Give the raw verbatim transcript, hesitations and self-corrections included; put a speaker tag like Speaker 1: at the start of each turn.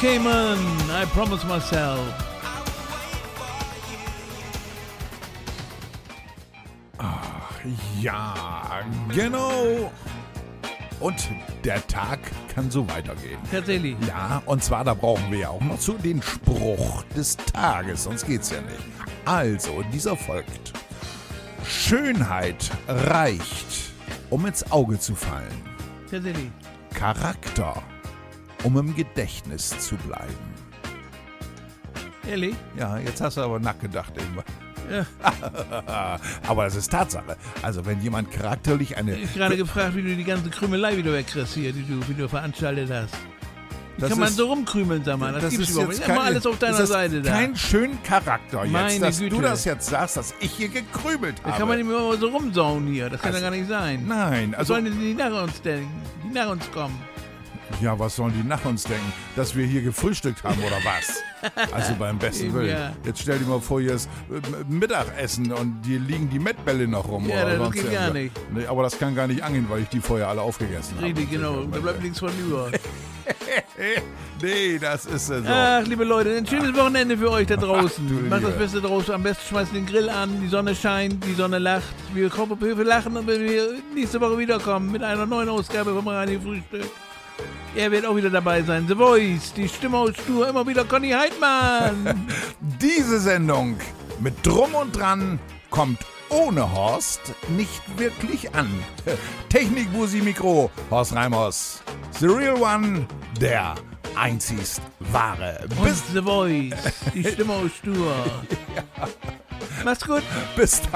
Speaker 1: Cayman, I promise myself.
Speaker 2: Ach, ja, genau. Und der Tag kann so weitergehen.
Speaker 1: Tatsächlich.
Speaker 2: Ja, und zwar, da brauchen wir ja auch noch zu den Spruch des Tages, sonst geht's ja nicht. Also, dieser folgt. Schönheit reicht, um ins Auge zu fallen.
Speaker 1: Tatsächlich.
Speaker 2: Charakter, um im Gedächtnis zu bleiben.
Speaker 1: Ehrlich?
Speaker 2: Ja, jetzt hast du aber nachgedacht irgendwann.
Speaker 1: Ja.
Speaker 2: Aber es ist Tatsache. Also wenn jemand charakterlich eine...
Speaker 1: Ich habe gerade gefragt, wie du die ganze Krümelei wieder wegkriegst hier, die du, wie du veranstaltet hast. Wie
Speaker 2: Das
Speaker 1: kann man
Speaker 2: ist-
Speaker 1: so rumkrümeln, sag mal? Das,
Speaker 2: das
Speaker 1: gibt's
Speaker 2: ist
Speaker 1: überhaupt
Speaker 2: jetzt
Speaker 1: nicht. Immer
Speaker 2: keine-
Speaker 1: alles auf deiner
Speaker 2: das ist
Speaker 1: Seite da.
Speaker 2: kein schönen Charakter jetzt,
Speaker 1: Meine
Speaker 2: dass
Speaker 1: Güte.
Speaker 2: du das jetzt sagst, dass ich hier gekrümelt
Speaker 1: Da
Speaker 2: habe.
Speaker 1: kann man nicht immer so rumsauen hier. Das kann
Speaker 2: Also-
Speaker 1: ja gar nicht sein.
Speaker 2: Nein,
Speaker 1: Was
Speaker 2: also...
Speaker 1: sollen denn die nach uns denken? Die nach uns kommen.
Speaker 2: Ja, was sollen die nach uns denken? Dass wir hier gefrühstückt haben oder was? Also beim besten
Speaker 1: Eben,
Speaker 2: Willen.
Speaker 1: ja.
Speaker 2: Jetzt stell dir mal vor, hier ist äh, Mittagessen und hier liegen die Mettbälle noch rum.
Speaker 1: Ja,
Speaker 2: oder
Speaker 1: das
Speaker 2: sonst
Speaker 1: geht gar
Speaker 2: irgendwas.
Speaker 1: nicht.
Speaker 2: Nee, aber das kann gar nicht angehen, weil ich die vorher alle aufgegessen habe.
Speaker 1: Richtig, genau. Da bleibt nichts von über.
Speaker 2: Nee, das ist ja so.
Speaker 1: Ach, liebe Leute, ein schönes Wochenende für euch da draußen.
Speaker 2: du
Speaker 1: Macht das
Speaker 2: Liebe.
Speaker 1: Beste draus. Am besten schmeißt den Grill an, die Sonne scheint, die Sonne lacht. Wir, kommen, wir lachen und wenn wir nächste Woche wiederkommen mit einer neuen Ausgabe vom Radio Frühstück. Er wird auch wieder dabei sein. The Voice, die Stimme aus Stur, immer wieder Conny Heidmann.
Speaker 2: Diese Sendung mit Drum und Dran kommt ohne Horst nicht wirklich an. Technik, Busi, Mikro, Horst Reimers. The Real One, der einzigst wahre.
Speaker 1: Und
Speaker 2: Bis,
Speaker 1: The Voice, die Stimme aus Stur. Macht's gut.
Speaker 2: bis